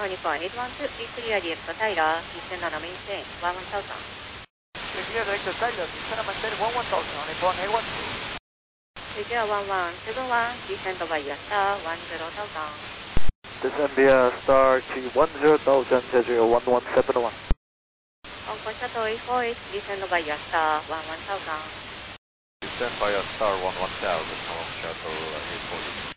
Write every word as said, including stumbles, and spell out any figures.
Nippon eight one two, be clear director Tyler, descend and maintain one one thousand. Clear director Tyler, descend and maintain one one thousand on Nippon eight one two. Clear one one seven one, descend via star one zero thousand. Descend via star to one zero thousand, Jeju one one seven one. Hong Kong Shuttle eight four eight, descend via star one one thousand. Descend via star one one thousand, Hong Kong Shuttle eight four eight.